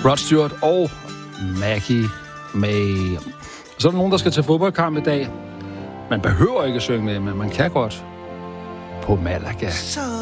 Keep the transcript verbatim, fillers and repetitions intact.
Rod Stewart og Maggie May. Så er der nogen, der skal til fodboldkamp i dag. Man behøver ikke at synge med, men man kan godt på Malaga.